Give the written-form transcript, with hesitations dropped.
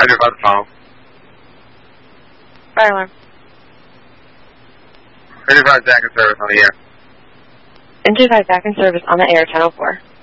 Roger, about the phone. Fire alarm. 35 Jack in service on the air. Enter 5 back in service on the air, 1004.